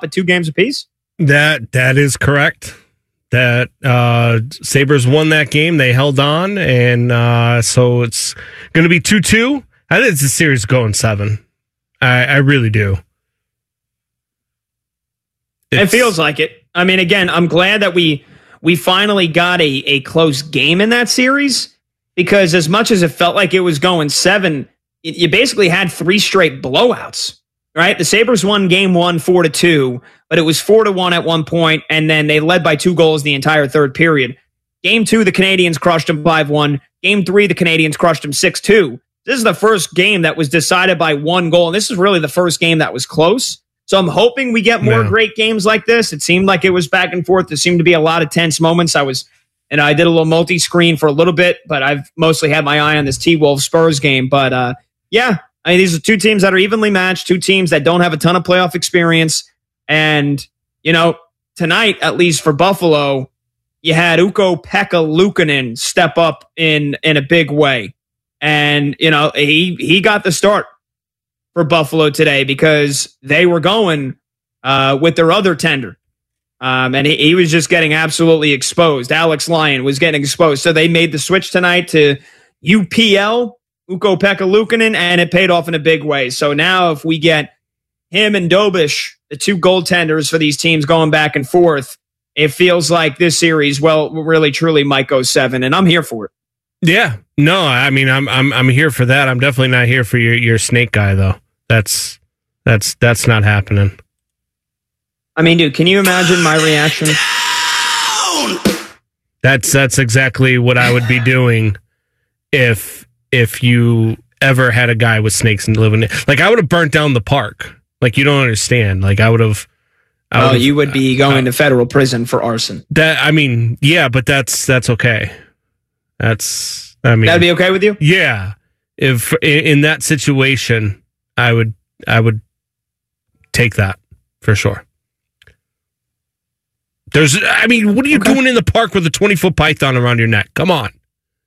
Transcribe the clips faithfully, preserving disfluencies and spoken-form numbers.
stop at two games apiece? That that is correct. That uh, Sabres won that game. They held on, and uh, so it's going to be two two. I think it's a series going seven. I, I really do. It's, it feels like it. I mean, again, I'm glad that we we finally got a, a close game in that series, because as much as it felt like it was going seven, it, you basically had three straight blowouts, right? The Sabres won game one four to two, but it was four to one at one point, and then they led by two goals the entire third period. Game two, the Canadians crushed them five one. Game three, the Canadians crushed them six two. This is the first game that was decided by one goal, and this is really the first game that was close. So I'm hoping we get more yeah. great games like this. It seemed like it was back and forth. There seemed to be a lot of tense moments. I was, and I did a little multi-screen for a little bit, but I've mostly had my eye on this T-Wolves Spurs game. But uh, yeah, I mean, these are two teams that are evenly matched, two teams that don't have a ton of playoff experience. And, you know, tonight, at least for Buffalo, you had Ukko-Pekka Luukkonen step up in, in a big way. And, you know, he he got the start for Buffalo today because they were going uh, with their other tender. Um, and he, he was just getting absolutely exposed. Alex Lyon was getting exposed. So they made the switch tonight to U P L, Ukko-Pekka Luukkonen, and it paid off in a big way. So now if we get him and Dobish, the two goaltenders for these teams going back and forth, it feels like this series, well, really, truly might go seven, and I'm here for it. Yeah. No, I mean, I'm I'm I'm here for that. I'm definitely not here for your, your snake guy, though. That's that's that's not happening. I mean, dude, can you imagine my reaction? That's that's exactly what I would be doing if if you ever had a guy with snakes and living. Like, I would have burnt down the park. Like, you don't understand. Like, I would have. Oh, you would be going uh, to federal prison for arson. That I mean, yeah, but that's that's okay. That's I mean, that'd be okay with you? Yeah. If in, in that situation, I would I would take that for sure. There's I mean, what are you okay. doing in the park with a twenty foot python around your neck? Come on.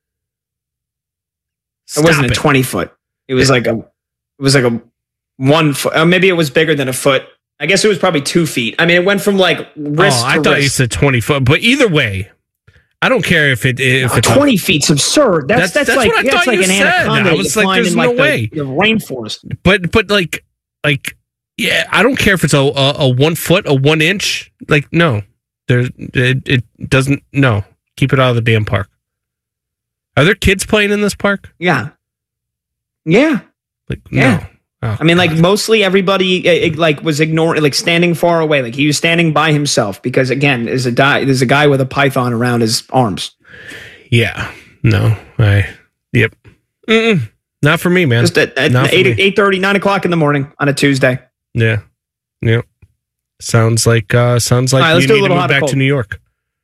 Stop it wasn't it. a twenty foot. It was like a it was like a one foot. Or maybe it was bigger than a foot. I guess it was probably two feet. I mean, it went from like wrist oh, I to thought wrist. you said twenty foot, but either way, I don't care if it if no, it's twenty feet's absurd. That's that's, that's like what I that's like an said. anaconda. I was like, there's in no like way. The, the rainforest. But but like like yeah, I don't care if it's a a, a one foot, a one inch. Like no, there it, it doesn't. No, keep it out of the damn park. Are there kids playing in this park? Yeah, yeah, like yeah. no. Oh, I mean, like mostly everybody it, like was ignoring, like standing far away. Like he was standing by himself because, again, there's a guy, there's a guy with a python around his arms. Yeah, no, I, yep, Mm-mm. Not for me, man. Just at, at eight, eight thirty, nine o'clock in the morning on a Tuesday. Yeah, yep. Sounds like uh, sounds like right, you need to move back to New York.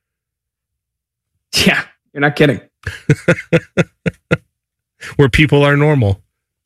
Yeah, you're not kidding. Where people are normal.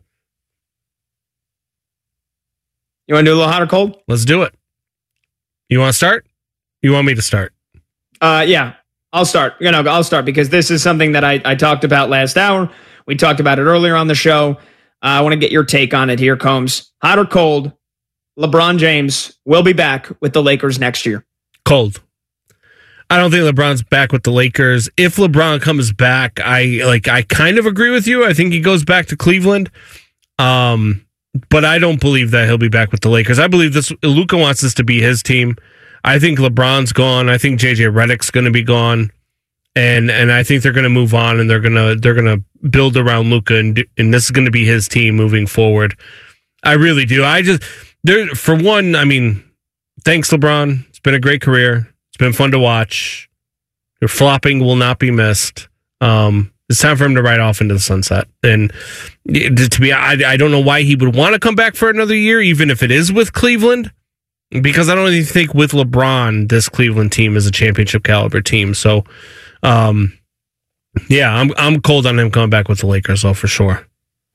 You want to do a little hot or cold? Let's do it. You want to start? You want me to start? Uh, yeah, I'll start. You know, I'll start because this is something that I, I talked about last hour. We talked about it earlier on the show. Uh, I want to get your take on it. Here comes hot or cold. LeBron James will be back with the Lakers next year. Cold. I don't think LeBron's back with the Lakers. If LeBron comes back, I like. I kind of agree with you. I think he goes back to Cleveland. Um. But I don't believe that he'll be back with the Lakers. I believe this. Luka wants this to be his team. I think LeBron's gone. I think J J Redick's going to be gone, and and I think they're going to move on and they're gonna they're gonna build around Luka, and and this is going to be his team moving forward. I really do. I just there for one. I mean, thanks LeBron. It's been a great career. It's been fun to watch. Your flopping will not be missed. Um, It's time for him to ride off into the sunset. And to be, I, I don't know why he would want to come back for another year, even if it is with Cleveland, because I don't even think with LeBron, this Cleveland team is a championship caliber team. So, um, yeah, I'm I'm cold on him coming back with the Lakers, though, for sure.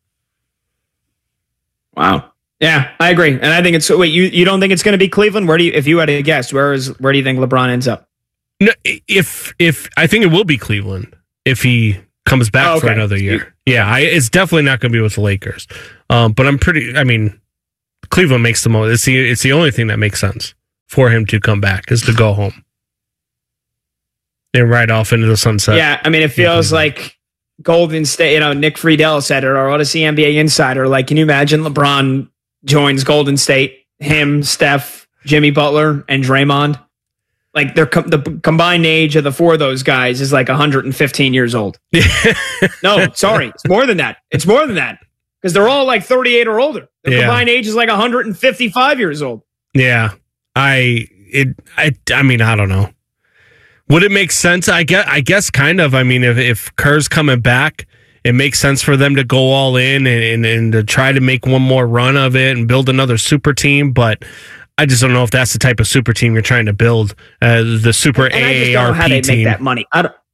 Wow. Yeah, I agree. And I think it's, wait, you, you don't think it's going to be Cleveland? Where do you, if you had to guess, where is, where do you think LeBron ends up? No, if, if, I think it will be Cleveland if he comes back oh, okay. for another year. Yeah, I, it's definitely not going to be with the Lakers. Um, but I'm pretty, I mean, Cleveland makes the most. It's the, it's the only thing that makes sense for him to come back, is to go home and ride off into the sunset. Yeah, I mean, it feels mm-hmm. like Golden State, you know, Nick Friedel said it, or Odyssey N B A Insider. Like, can you imagine LeBron joins Golden State, him, Steph, Jimmy Butler, and Draymond? Like, they're com- the combined age of the four of those guys is like one hundred fifteen years old. No, sorry. It's more than that. It's more than that. Because they're all like thirty-eight or older. The yeah. combined age is like one hundred fifty-five years old. Yeah. I, it, I, I mean, I don't know. Would it make sense? I guess, I guess kind of. I mean, if, if Kerr's coming back, it makes sense for them to go all in and, and, and to try to make one more run of it and build another super team. But I just don't know if that's the type of super team you're trying to build. Uh, the super and A A R P I just don't know how they team. Make that money. I don't.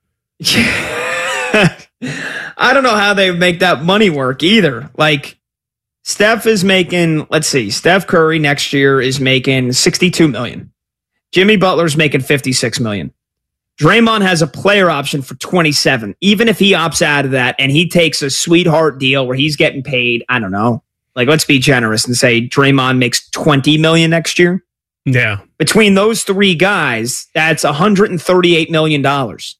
I don't know how they make that money work either. Like, Steph is making. Let's see. Steph Curry next year is making sixty-two million dollars. Jimmy Butler's making fifty-six million dollars. Draymond has a player option for twenty-seven. Even if he opts out of that and he takes a sweetheart deal where he's getting paid, I don't know. Like, let's be generous and say Draymond makes twenty million dollars next year. Yeah. Between those three guys, that's one hundred thirty-eight million dollars.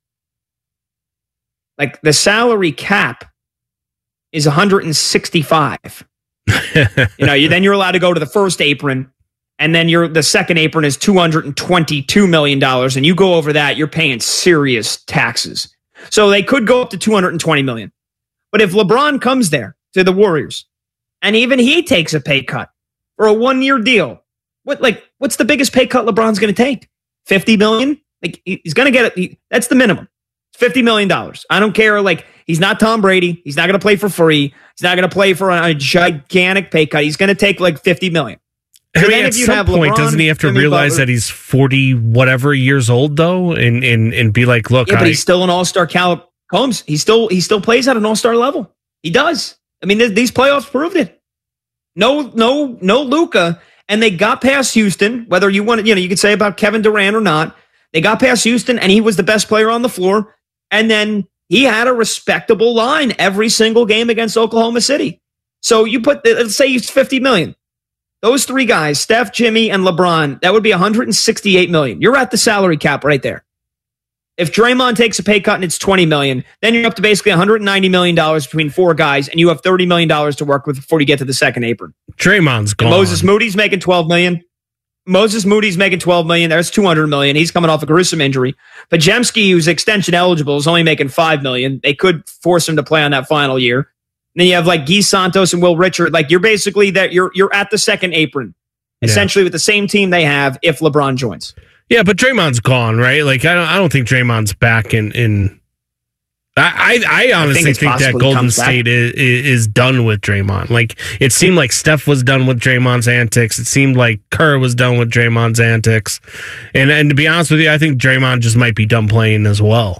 Like, the salary cap is one hundred sixty-five. You know, you, then you're allowed to go to the first apron, and then you're, the second apron is two hundred twenty-two million dollars, and you go over that, you're paying serious taxes. So they could go up to two hundred twenty million dollars. But if LeBron comes there to the Warriors, and even he takes a pay cut for a one-year deal, what like what's the biggest pay cut LeBron's going to take? fifty million dollars? Like, he's going to get it. He, that's the minimum. It's fifty million dollars. I don't care. Like, he's not Tom Brady. He's not going to play for free. He's not going to play for a, a gigantic pay cut. He's going to take like fifty million dollars. I mean, at some point, LeBron, doesn't he have to Jimmy realize Butler, that he's forty whatever years old though, and and and be like, look, yeah, but I, he's still an all-star caliber. Combs, he still he still plays at an all-star level. He does. I mean, th- these playoffs proved it. No, no, no Luka, and they got past Houston. Whether you want to, you know, you could say about Kevin Durant or not, they got past Houston, and he was the best player on the floor. And then he had a respectable line every single game against Oklahoma City. So you put, let's say he's fifty million. Those three guys, Steph, Jimmy, and LeBron, that would be one hundred sixty-eight million. You're at the salary cap right there. If Draymond takes a pay cut and it's twenty million, then you're up to basically one hundred ninety million dollars between four guys, and you have thirty million dollars to work with before you get to the second apron. Draymond's gone. And Moses Moody's making twelve million dollars. Moses Moody's making twelve million dollars. There's two hundred million dollars. He's coming off a gruesome injury. Pajemski, who's extension eligible, is only making five million dollars. They could force him to play on that final year. And then you have like Guy Santos and Will Richard. Like, you're basically that you're you're at the second apron, yeah. essentially with the same team they have if LeBron joins. Yeah, but Draymond's gone, right? Like, I don't I don't think Draymond's back in in. I, I, I honestly I think, think that Golden State is, is done with Draymond. Like, it seemed like Steph was done with Draymond's antics. It seemed like Kerr was done with Draymond's antics. And and to be honest with you, I think Draymond just might be done playing as well.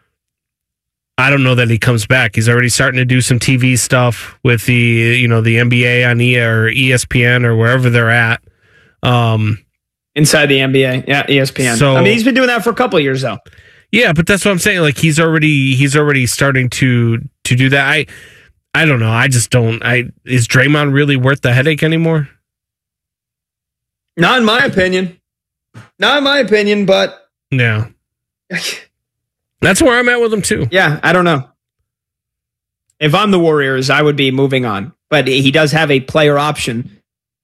I don't know that he comes back. He's already starting to do some T V stuff with the, you know, the N B A on E or E S P N or wherever they're at. Um, Inside the N B A, yeah, E S P N. So, I mean, he's been doing that for a couple of years, though. Yeah, but that's what I'm saying. Like, he's already he's already starting to to do that. I I don't know. I just don't. I is Draymond really worth the headache anymore? Not in my opinion. Not in my opinion, but yeah, that's where I'm at with him too. Yeah, I don't know. If I'm the Warriors, I would be moving on. But he does have a player option.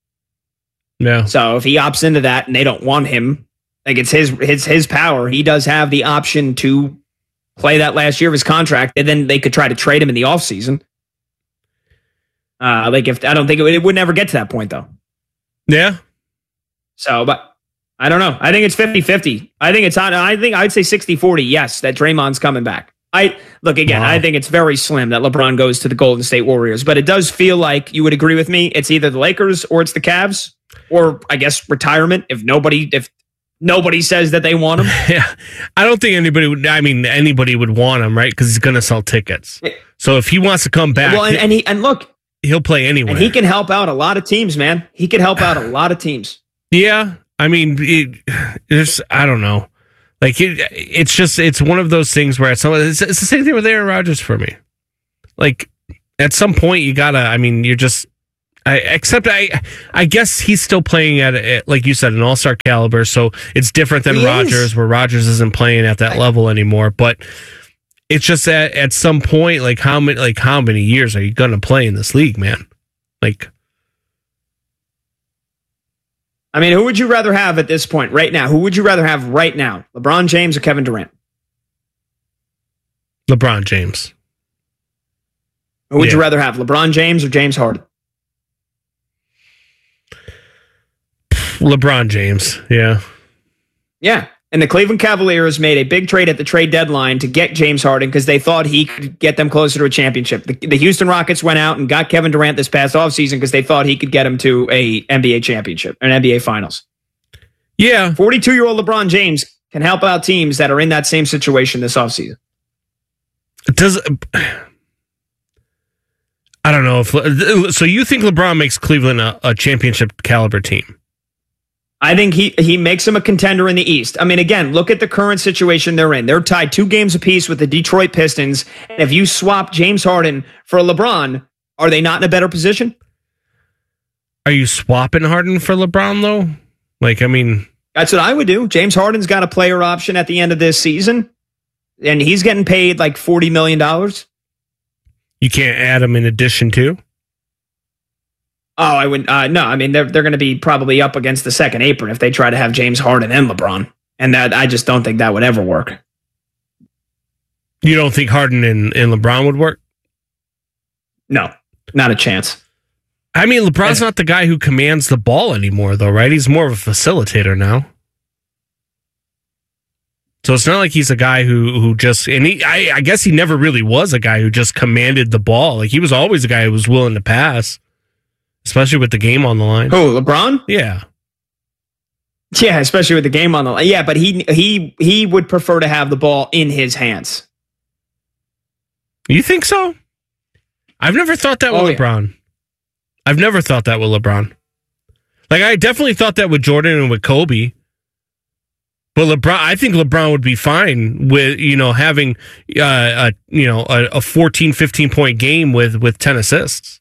Yeah. So if he opts into that and they don't want him, like, it's his his his power. He does have the option to play that last year of his contract, and then they could try to trade him in the offseason. Uh, like, if I don't think it would, it would never get to that point, though. Yeah. So, but I don't know. I think it's fifty-fifty. I think it's on. I think I'd say sixty forty. Yes, that Draymond's coming back. I look again. Wow. I think it's very slim that LeBron goes to the Golden State Warriors, but it does feel like you would agree with me. It's either the Lakers or it's the Cavs, or I guess retirement. If nobody, if Nobody says that they want him. Yeah, I don't think anybody would. I mean, anybody would want him, right? Because he's going to sell tickets. So if he wants to come back, well, and, and he and look, he'll play anywhere. And he can help out a lot of teams, man. He can help out a lot of teams. Yeah, I mean, it, it's I don't know. Like it, it's just it's one of those things where it's, it's it's the same thing with Aaron Rodgers for me. Like at some point, you gotta. I mean, you're just I, except I, I guess he's still playing at, at like you said, an all-star caliber. So it's different than He Rodgers, is. where Rodgers isn't playing at that I, level anymore. But it's just at, at some point, like how many, like how many years are you going to play in this league, man? Like, I mean, who would you rather have at this point, right now? Who would you rather have right now, LeBron James or Kevin Durant? LeBron James. Who would Yeah. you rather have, LeBron James or James Harden? LeBron James. Yeah. Yeah. And the Cleveland Cavaliers made a big trade at the trade deadline to get James Harden because they thought he could get them closer to a championship. The, the Houston Rockets went out and got Kevin Durant this past offseason because they thought he could get him to a N B A championship, an N B A finals. Yeah. forty-two-year-old LeBron James can help out teams that are in that same situation this offseason. Does I don't know if so. You think LeBron makes Cleveland a, a championship caliber team? I think he he makes them a contender in the East. I mean, again, look at the current situation they're in. They're tied two games apiece with the Detroit Pistons. And if you swap James Harden for LeBron, are they not in a better position? Are you swapping Harden for LeBron though? Like, I mean, That's what I would do. James Harden's got a player option at the end of this season, and he's getting paid like forty million dollars. you can't add him in addition to. Oh, I would uh, no. I mean, they're they're going to be probably up against the second apron if they try to have James Harden and LeBron, and that I just don't think that would ever work. You don't think Harden and, and LeBron would work? No, not a chance. I mean, LeBron's not the guy who commands the ball anymore, though, right? He's more of a facilitator now. So it's not like he's a guy who who just and he I, I guess he never really was a guy who just commanded the ball. Like he was always a guy who was willing to pass, especially with the game on the line. Who, LeBron? Yeah. Yeah, especially with the game on the line. Yeah, but he he he would prefer to have the ball in his hands. You think so? I've never thought that with Oh, yeah. LeBron. I've never thought that with LeBron. Like I definitely thought that with Jordan and with Kobe. But LeBron, I think LeBron would be fine with, you know, having uh, a you know a, a fourteen, fifteen point game with with ten assists.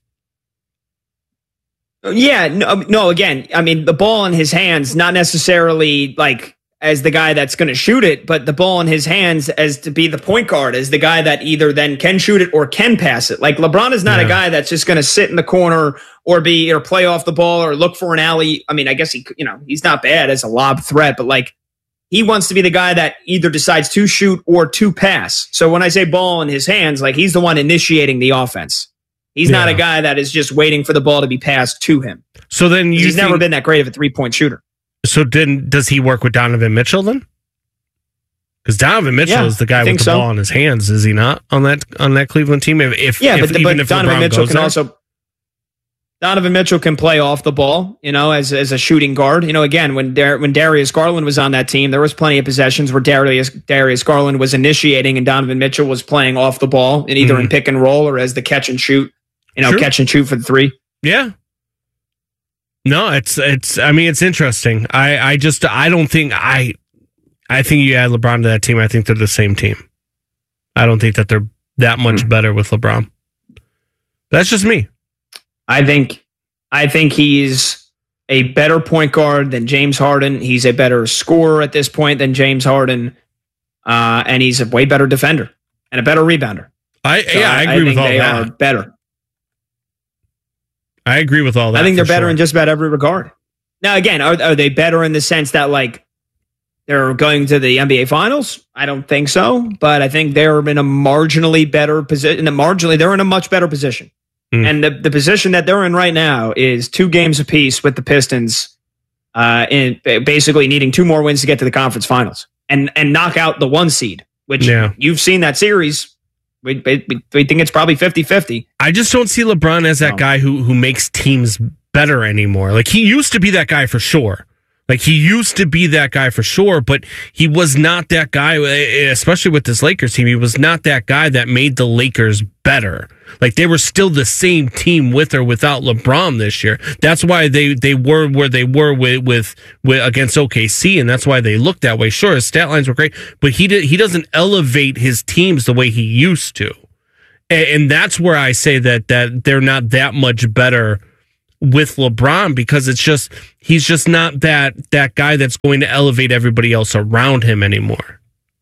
Yeah, no, no. Again, I mean, the ball in his hands, not necessarily like as the guy that's going to shoot it, but the ball in his hands as to be the point guard, as the guy that either then can shoot it or can pass it. Like LeBron is not Yeah. a guy that's just going to sit in the corner or be or play off the ball or look for an alley. I mean, I guess he, you know, he's not bad as a lob threat, but like he wants to be the guy that either decides to shoot or to pass. So when I say ball in his hands, like he's the one initiating the offense. He's not Yeah. a guy that is just waiting for the ball to be passed to him. So then you He's think, never been that great of a three-point shooter. So then does he work with Donovan Mitchell then? Because Donovan Mitchell Yeah, is the I guy with think the so. ball in his hands, is he not on that on that Cleveland team? If, if Yeah, if, but, even but if Donovan LeBron Mitchell goes can there? also Donovan Mitchell can play off the ball, you know, as as a shooting guard. You know, again, when Dar- when Darius Garland was on that team, there was plenty of possessions where Darius Darius Garland was initiating and Donovan Mitchell was playing off the ball, and either in Mhm. pick and roll or as the catch and shoot. You know, True. catch and shoot for the three. Yeah. No, it's it's. I mean, it's interesting. I I just I don't think I I think you add LeBron to that team. I think they're the same team. I don't think that they're that much Hmm. better with LeBron. That's just me. I think I think he's a better point guard than James Harden. He's a better scorer at this point than James Harden, uh, and he's a way better defender and a better rebounder. I So yeah, I agree with think all they that. are better. I agree with all that. I think they're for better sure. in just about every regard. Now, again, are, are they better in the sense that like they're going to the N B A Finals? I don't think so, but I think they're in a marginally better position. Marginally, they're in a much better position. Hmm. And the, the position that they're in right now is two games apiece with the Pistons, uh, in basically needing two more wins to get to the conference finals and and knock out the one seed. Which Yeah. you've seen that series. We, we, we think it's probably fifty-fifty. I just don't see LeBron as that No. guy who who makes teams better anymore. Like he used to be that guy for sure. Like he used to be that guy for sure, but he was not that guy, especially with this Lakers team. He was not that guy that made the Lakers better. Like they were still the same team with or without LeBron this year. That's why they, they were where they were with, with with against O K C, and that's why they looked that way. Sure, his stat lines were great, but he did he doesn't elevate his teams the way he used to, and, and that's where I say that that they're not that much better with LeBron because it's just he's just not that that guy that's going to elevate everybody else around him anymore.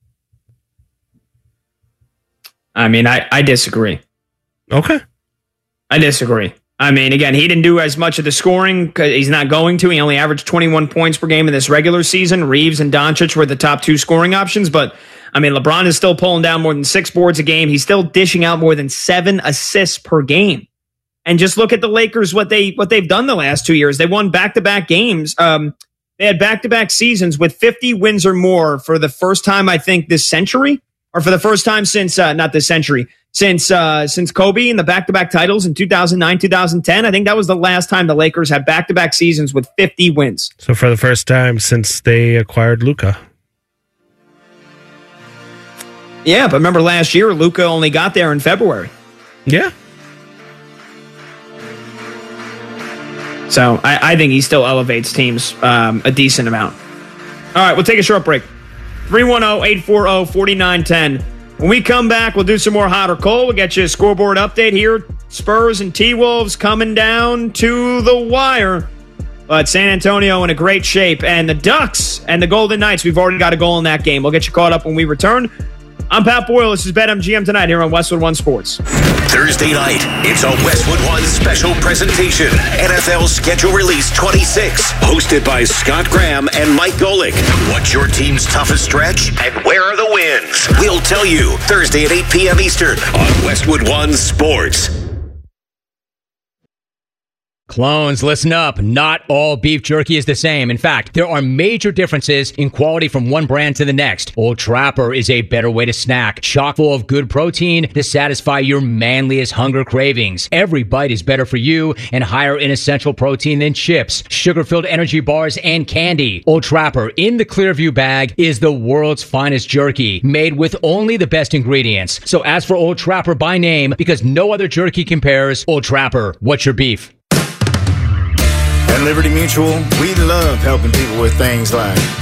I mean, I, I disagree. Okay. I disagree. I mean, again, he didn't do as much of the scoring because he's not going to. He only averaged twenty-one points per game in this regular season. Reeves and Doncic were the top two scoring options, but I mean, LeBron is still pulling down more than six boards a game. He's still dishing out more than seven assists per game. And just look at the Lakers, what they what they've done the last two years. They won back-to-back games. Um, they had back-to-back seasons with fifty wins or more for the first time, I think, this century, or for the first time since uh, not this century, since uh, since Kobe and the back-to-back titles in two thousand nine, two thousand ten. I think that was the last time the Lakers had back-to-back seasons with fifty wins. So for the first time since they acquired Luka. Yeah, but remember last year, Luka only got there in February. Yeah. So I, I think he still elevates teams um, a decent amount. All right, we'll take a short break. three one zero, eight four zero, four nine one zero. When we come back, we'll do some more hot or cold. We'll get you a scoreboard update here. Spurs and T-Wolves coming down to the wire. But San Antonio in a great shape. And the Ducks and the Golden Knights, we've already got a goal in that game. We'll get you caught up when we return. I'm Pat Boyle. This is BetMGM Tonight here on Westwood One Sports. Thursday night, it's a Westwood One special presentation. N F L Schedule Release twenty-six. Hosted by Scott Graham and Mike Golick. What's your team's toughest stretch? And where are the wins? We'll tell you Thursday at eight p.m. Eastern on Westwood One Sports. Clones, listen up. Not all beef jerky is the same. In fact, there are major differences in quality from one brand to the next. Old Trapper is a better way to snack, chock full of good protein to satisfy your manliest hunger cravings. Every bite is better for you and higher in essential protein than chips, sugar-filled energy bars, and candy. Old Trapper in the Clearview bag is the world's finest jerky, made with only the best ingredients. So ask for Old Trapper by name because no other jerky compares. Old Trapper, what's your beef? At Liberty Mutual, we love helping people with things like